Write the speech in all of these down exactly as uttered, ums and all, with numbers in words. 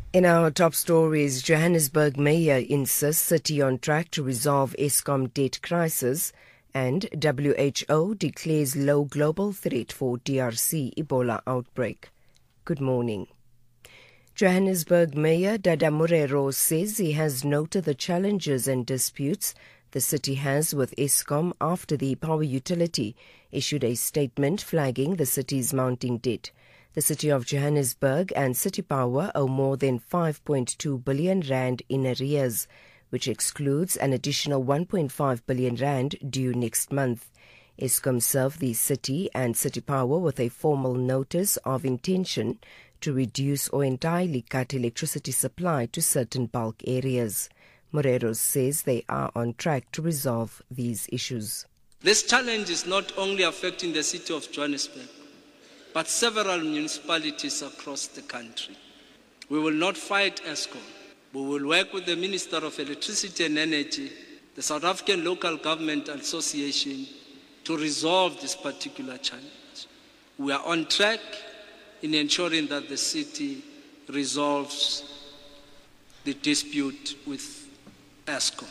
In our top stories, Johannesburg Mayor insists city on track to resolve Eskom debt crisis, and W H O declares low global threat for D R C Ebola outbreak. Good morning. Johannesburg Mayor Dada Morero says he has noted the challenges and disputes the city has with Eskom after the power utility issued a statement flagging the city's mounting debt. The city of Johannesburg and City Power owe more than five point two billion rand in arrears, which excludes an additional one point five billion rand due next month. Eskom served the city and City Power with a formal notice of intention to reduce or entirely cut electricity supply to certain bulk areas. Morero says they are on track to resolve these issues. This challenge is not only affecting the city of Johannesburg, but several municipalities across the country. We will not fight Eskom. We will work with the Minister of Electricity and Energy, the South African Local Government Association, to resolve this particular challenge. We are on track in ensuring that the city resolves the dispute with Eskom.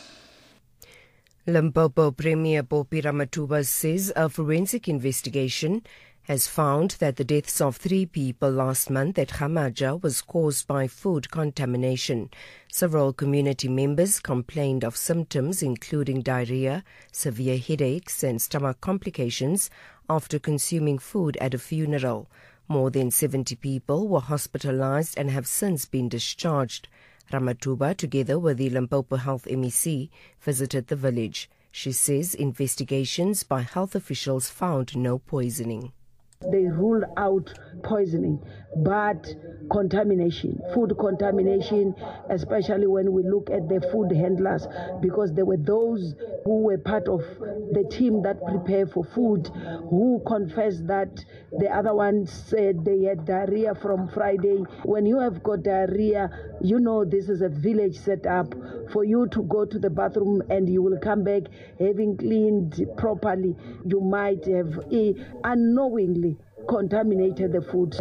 Limpopo Premier Poppy Ramathuba says a forensic investigation has found that the deaths of three people last month at Khamaja was caused by food contamination. Several community members complained of symptoms including diarrhea, severe headaches and stomach complications after consuming food at a funeral. More than seventy people were hospitalized and have since been discharged. Ramathuba, together with the Limpopo Health M E C, visited the village. She says investigations by health officials found no poisoning. They ruled out poisoning, but contamination, food contamination, especially when we look at the food handlers, because there were those who were part of the team that prepared for food, who confessed that the other ones said they had diarrhea from Friday. When you have got diarrhea, you know this is a village set up for you to go to the bathroom and you will come back having cleaned properly. You might have uh, unknowingly contaminated the food.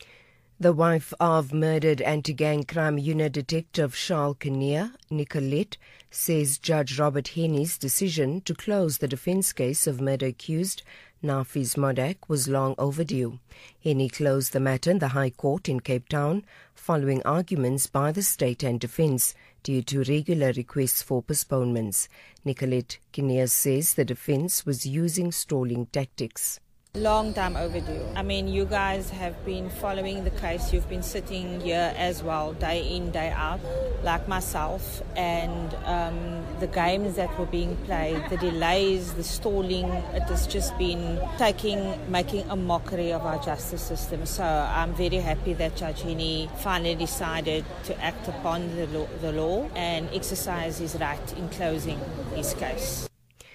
The wife of murdered anti-gang crime unit detective Charles Kinnear, Nicolette, says Judge Robert Henny's decision to close the defence case of murder accused Nafis Modak was long overdue. Henny closed the matter in the High Court in Cape Town following arguments by the state and defence due to regular requests for postponements. Nicolette Kinnear says the defence was using stalling tactics. Long time overdue. I mean, you guys have been following the case. You've been sitting here as well, day in, day out, like myself. And um, the games that were being played, the delays, the stalling, it has just been taking, making a mockery of our justice system. So I'm very happy that Judge Henny finally decided to act upon the law, the law and exercise his right in closing his case.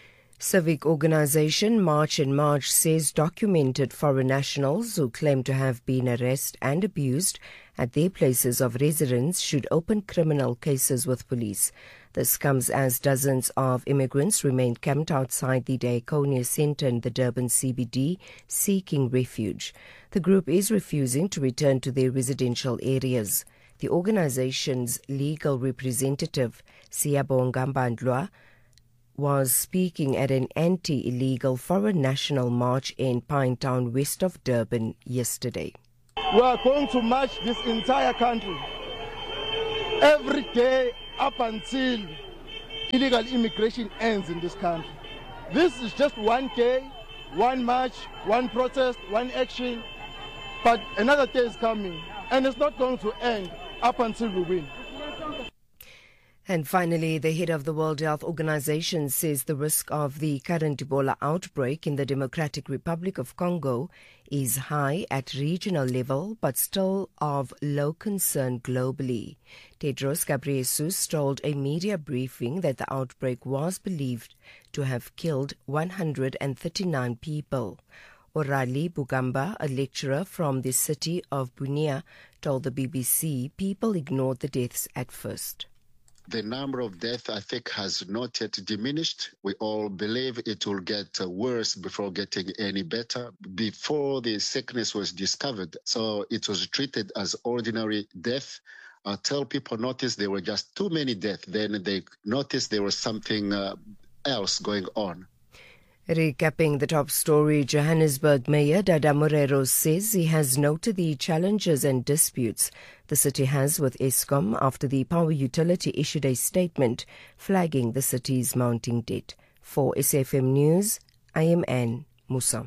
Civic organisation March and March says documented foreign nationals who claim to have been arrested and abused at their places of residence should open criminal cases with police. This comes as dozens of immigrants remain camped outside the Diakonia Centre in the Durban C B D seeking refuge. The group is refusing to return to their residential areas. The organisation's legal representative, Siyabonga Mbandlwa, was speaking at an anti-illegal foreign national march in Pinetown, west of Durban, yesterday. We are going to march this entire country every day up until illegal immigration ends in this country. This is just one day, one march, one protest, one action, but another day is coming, and it's not going to end up until we win. And finally, the head of the World Health Organization says the risk of the current Ebola outbreak in the Democratic Republic of Congo is high at regional level but still of low concern globally. Tedros Ghebreyesus told a media briefing that the outbreak was believed to have killed one hundred thirty-nine people. Orali Bugamba, a lecturer from the city of Bunia, told the B B C people ignored the deaths at first. The number of deaths, I think, has not yet diminished. We all believe it will get worse before getting any better. Before the sickness was discovered, so it was treated as ordinary death until people noticed there were just too many deaths. Then they noticed there was something uh, else going on. Recapping the top story, Johannesburg Mayor Dada Morero says he has noted the challenges and disputes the city has with Eskom after the power utility issued a statement flagging the city's mounting debt. For S F M News, I am Anne Musa.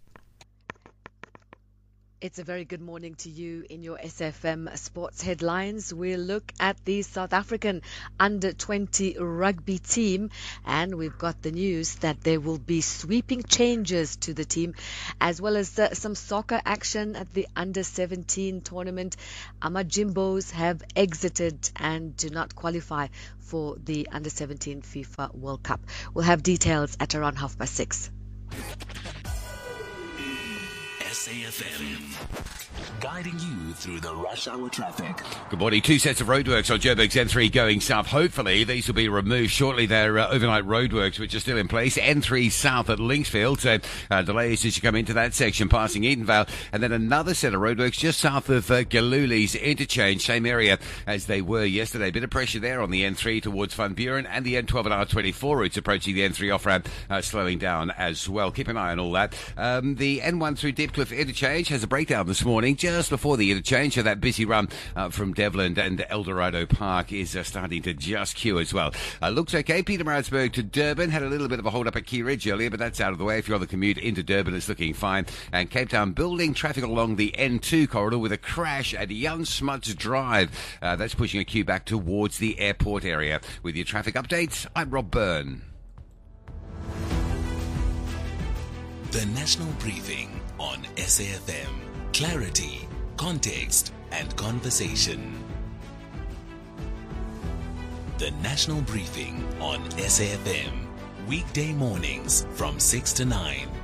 It's a very good morning to you in your S F M Sports Headlines. We'll look at the South African under twenty rugby team, and we've got the news that there will be sweeping changes to the team, as well as uh, some soccer action at the under seventeen tournament. Amajimbos have exited and do not qualify for the under seventeen FIFA World Cup. We'll have details at around half past six. S A F M, guiding you through the rush hour traffic. Good morning. Two sets of roadworks on Joburg's N three going south. Hopefully, these will be removed shortly. They're uh, overnight roadworks, which are still in place. N three south at Linksfield. So, uh, delays as you come into that section, passing Edenvale. And then another set of roadworks just south of uh, Galuli's interchange. Same area as they were yesterday. Bit of pressure there on the N three towards Van Buren, and the N twelve and R twenty-four routes approaching the N three off-ramp, uh, slowing down as well. Keep an eye on all that. Um, the N one through Deepcliff interchange has a breakdown this morning just before the interchange, so that busy run uh, from Devland and Eldorado Park is uh, starting to just queue as well. Uh, looks okay. Pietermaritzburg to Durban had a little bit of a hold up at Key Ridge earlier, but that's out of the way. If you're on the commute into Durban, it's looking fine. And Cape Town building traffic along the N two corridor with a crash at Jan Smuts Drive. Uh, that's pushing a queue back towards the airport area. With your traffic updates, I'm Rob Byrne. The National Briefing on S A F M. Clarity, context, and conversation. The National Briefing on S A F M. Weekday mornings from six to nine.